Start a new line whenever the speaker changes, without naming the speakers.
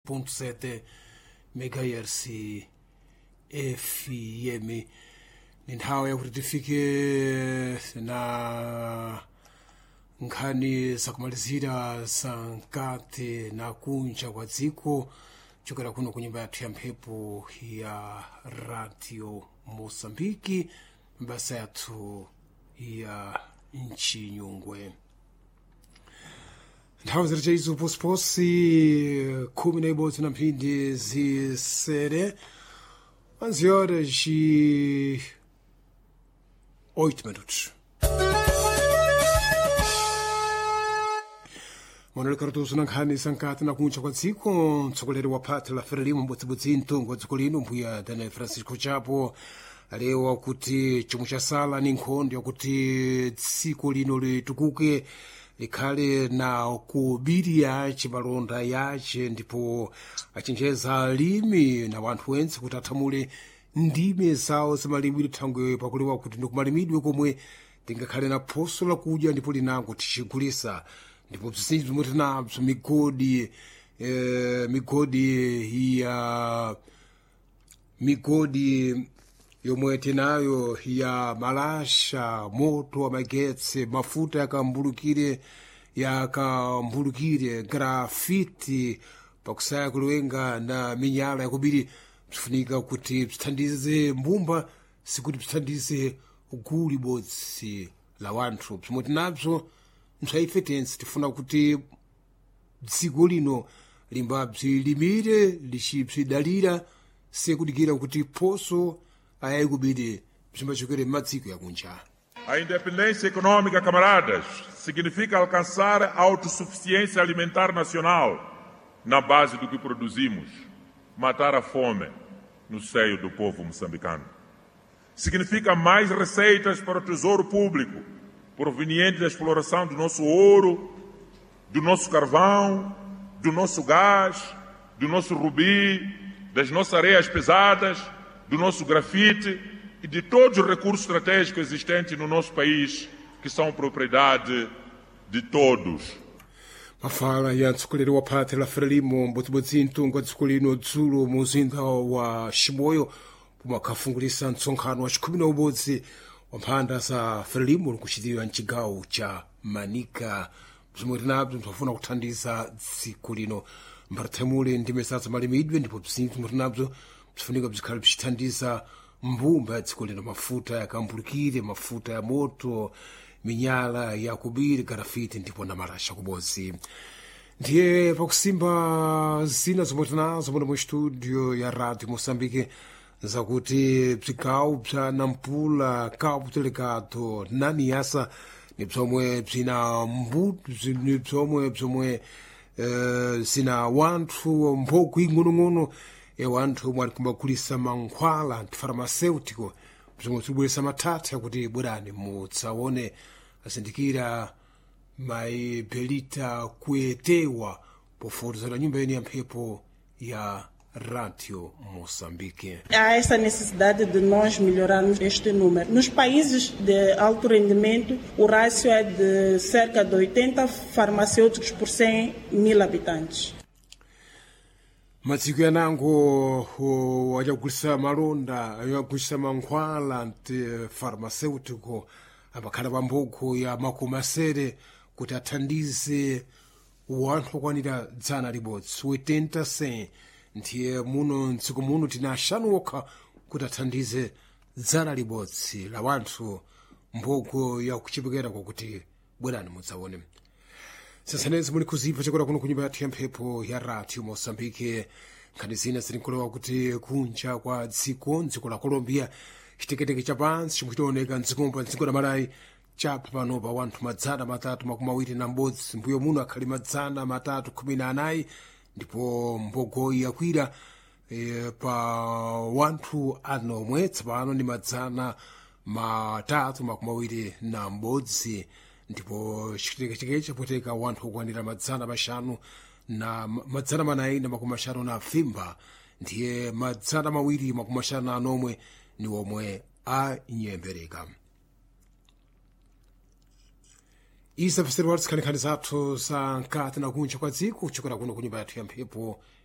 107 megahertz FM. Ni nthawi yakuti tifike na nkhani zakumalizira za mkati na kunja kwa dziko chokera kuno ku nyumba yathu ya mphepo ya radio Mosambiki, mbasa yathu ya nchi Nyungwe. Nthawi ziri chaizo posiposi 11 na mphindi zisere 11 horas e 8 minutos. Manuel Cardoso na nkhani sankati na kuncha kwa dziko, mtsogoleri wa phata la Frelimo mbodzibodzi mtongo wa dziko lino mbuya Daniel Francisco Chapo alewa kuti chomwe chasala ni nkhondo yakuti dziko lino litukuke likhale na kubiri yace malonda yace, ndipo achenjeza alimi na wanthu wense kuti athamule ndime zawo zamalimidwe thangwe pakulewa kuti ndikumalimidwe komwe tingakhale na phoso lakudya ndipo linango tichigulisa, ndipo bzisinji zomwe tinabzo migodi yomwe tinayo ya malasha, moto wa magetse, mafuta yakambulukire, grafiti pakusaya kuliwenga na minyala yakubiri, bzifunika kuti bzithandize mbumba sikuti bzithandize gulu bodzi la wanthu. Bzomwe tinabzo msaife tensi tifuna kuti dziko lino limbabzilimire licibzidalira sekudikira kuti phoso ayayikubiri bzimbachokere m'madziko yakunja.
A independência econômica, camaradas, significa alcançar a autossuficiência alimentar nacional na base do que produzimos, matar a fome no seio do povo moçambicano. Significa mais receitas para o tesouro público, proveniente da exploração do nosso ouro, do nosso carvão, do nosso gás, do nosso rubi, das nossas areias pesadas, do nosso grafite e de todos os recursos estratégicos existentes no nosso país, que são propriedade de todos.
Mafala ya mtsogoleri wa phata la Frelimo mbodzibodzi mtongo wa dziko lino dzulo muzinda wa Chimoyo pomwe akhafungulisa mtsonkhano wa 11 wa mphanda za Frelimo likuchitidwa mchigawo cha Manika. Bzomwe tinabzo bzimafuna kuthandiza dziko lino mbarathamule ndime zazo malimidwe, ndipo bzomwe tinabzo bzifunika bzikhale bzithandiza mbumba ya dziko lino, mafuta yakambulukire, mafuta ya moto, minyala yakubiri, grafiti ndipo na malasha kubodzi. Ndiye pakusimba zina zomwe tinazo muno mu studio ya radio Moçambique zakuti bzigawo bza Nampula, Cabo Delegado na Niassa ni bzomwe bzina mbuto, ni bzomwe zina wanthu mbogwi ing'onong'ono wanthu omwe ali kumagulisa mankhwala antifarmaceutico, bzomwe zikubweresa mathatha yakuti bwerani mutsaone asindikira Mai Belita kuetewa pofotoza nyumba yene ya mphepo ya Radio Moçambique.
Há essa necessidade de nós melhorarmos este número. Nos países de alto rendimento, o rácio é de cerca de 80 farmacêuticos por 100.000 habitantes.
Madziko yanango achagulisa malonda, achagulisa mankhwala antifarmaceutico amakhala pamboko ya makomasere kuti athandize wanthu okwanira 100 80 ndiye muno mdziko muno tina ashanu okha kuti athandize 100 la wanthu mboko ya kuchipekera kwakuti bwerani mudzaone. Sansanezi muli kuzipa chakula kuno kunyumba yathu ya mphepo ya Radio Moçambique. Nkhani zina zilinkulewa kuti kunja kwa dziko la Colombia chiteketeke cha pansi chomwe chitaoneka mdzikombo dziko la Malawi chapa pano pa wanthu 324 mbuyo muno akhali 314, ndipo mbogoyi yakwira pa wanthu anomwe tsopano ni 321, ndipo chiteketeke chapoteka wanthu okwanira 500 na 450 ndiye 250 ni omwe anyembereka. Isa festival zikhalikhali zathu za nkati na kunja kwa dziko kuchokera kuno kunyumba yathu ya mphepo